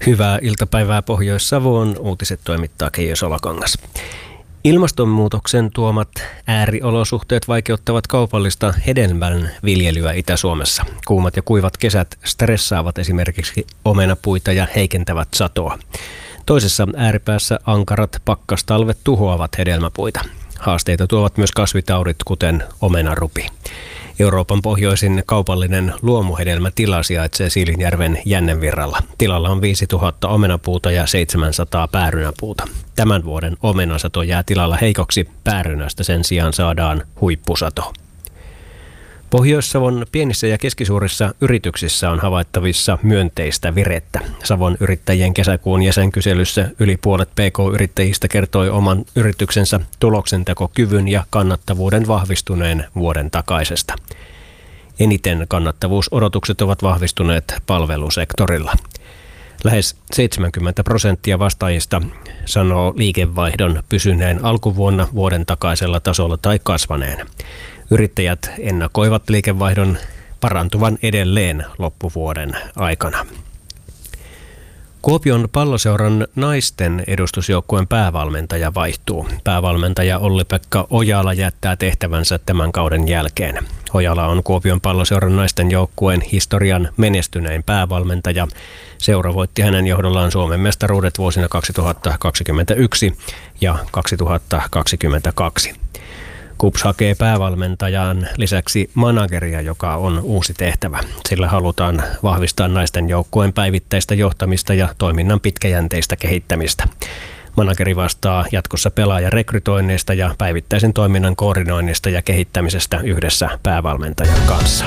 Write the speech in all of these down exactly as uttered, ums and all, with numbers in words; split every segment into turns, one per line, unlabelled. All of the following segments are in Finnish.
Hyvää iltapäivää Pohjois-Savoon. Uutiset toimittaa Keijo Solakangas. Ilmastonmuutoksen tuomat ääriolosuhteet vaikeuttavat kaupallista hedelmän viljelyä Itä-Suomessa. Kuumat ja kuivat kesät stressaavat esimerkiksi omenapuita ja heikentävät satoa. Toisessa ääripäässä ankarat pakkastalvet tuhoavat hedelmäpuita. Haasteita tuovat myös kasvitaudit, kuten omenarupi. Euroopan pohjoisin kaupallinen luomuhedelmätila sijaitsee Siilinjärven Jännenvirralla. Tilalla on viisituhatta omenapuuta ja seitsemänsataa päärynäpuuta. Tämän vuoden omenasato jää tilalla heikoksi, päärynästä sen sijaan saadaan huippusato. Pohjois-Savon pienissä ja keskisuurissa yrityksissä on havaittavissa myönteistä virettä. Savon yrittäjien kesäkuun jäsenkyselyssä yli puolet P K-yrittäjistä kertoi oman yrityksensä tuloksentekokyvyn ja kannattavuuden vahvistuneen vuoden takaisesta. Eniten kannattavuusodotukset ovat vahvistuneet palvelusektorilla. Lähes seitsemänkymmentä prosenttia vastaajista sanoo liikevaihdon pysyneen alkuvuonna vuoden takaisella tasolla tai kasvaneen. Yrittäjät ennakoivat liikevaihdon parantuvan edelleen loppuvuoden aikana. Kuopion Palloseuran naisten edustusjoukkueen päävalmentaja vaihtuu. Päävalmentaja Olli-Pekka Ojala jättää tehtävänsä tämän kauden jälkeen. Ojala on Kuopion Palloseuran naisten joukkueen historian menestynein päävalmentaja. Seura voitti hänen johdollaan Suomen mestaruudet vuosina kaksituhattakaksikymmentäyksi ja kaksituhattakaksikymmentäkaksi. KuPS hakee päävalmentajan lisäksi manageria, joka on uusi tehtävä. Sillä halutaan vahvistaa naisten joukkueen päivittäistä johtamista ja toiminnan pitkäjänteistä kehittämistä. Manageri vastaa jatkossa pelaajarekrytoinneista ja päivittäisen toiminnan koordinoinnista ja kehittämisestä yhdessä päävalmentajan kanssa.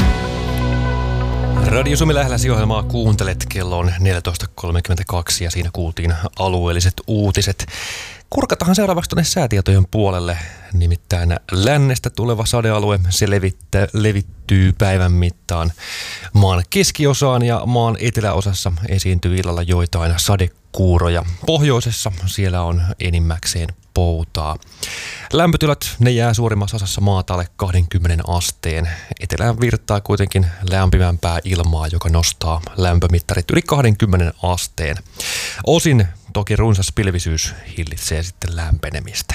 Radio Suomi Lähläsi-ohjelmaa kuuntelet, kello on neljätoista kolmekymmentäkaksi ja siinä kuultiin alueelliset uutiset. Kurkatahan seuraavaksi tuonne säätietojen puolelle, nimittäin lännestä tuleva sadealue, se levittää, levittyy päivän mittaan maan keskiosaan ja maan eteläosassa esiintyy illalla joitain sadekuuroja. Pohjoisessa siellä on enimmäkseen poutaa. Lämpötilat, ne jää suurimmassa osassa maata alle kaksikymmentä asteen. Etelään virtaa kuitenkin lämpimämpää ilmaa, joka nostaa lämpömittarit yli kaksikymmentä asteen. Osin toki runsas pilvisyys hillitsee sitten lämpenemistä.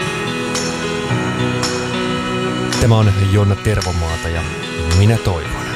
Tämä on Jonna Tervomaata ja Minä toivon.